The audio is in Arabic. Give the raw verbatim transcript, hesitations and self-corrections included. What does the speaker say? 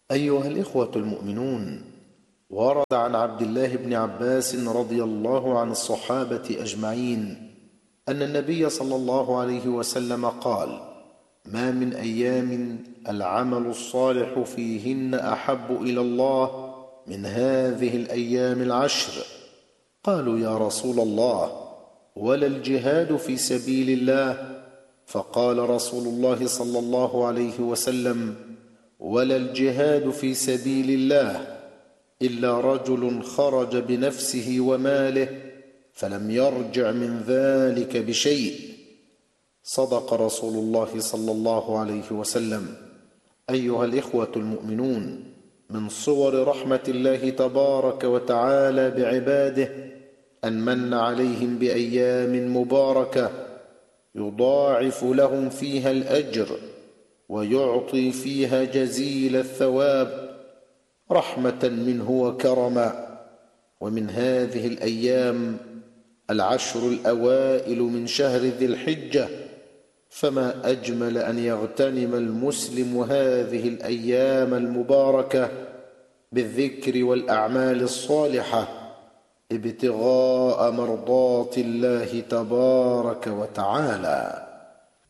أيها الإخوة المؤمنون، ورد عن عبد الله بن عباس رضي الله عن الصحابة أجمعين أن النبي صلى الله عليه وسلم قال: ما من أيام العمل الصالح فيهن أحب إلى الله من هذه الأيام العشر. قالوا: يا رسول الله، ولا الجهاد في سبيل الله؟ فقال رسول الله صلى الله عليه وسلم: ولا الجهاد في سبيل الله إلا رجل خرج بنفسه وماله فلم يرجع من ذلك بشيء. صدق رسول الله صلى الله عليه وسلم. أيها الإخوة المؤمنون، من صور رحمة الله تبارك وتعالى بعباده أن من عليهم بأيام مباركة يضاعف لهم فيها الأجر ويعطي فيها جزيل الثواب رحمة منه وكرما. ومن هذه الأيام العشر الأوائل من شهر ذي الحجة، فما أجمل أن يغتنم المسلم هذه الأيام المباركة بالذكر والأعمال الصالحة ابتغاء مرضات الله تبارك وتعالى.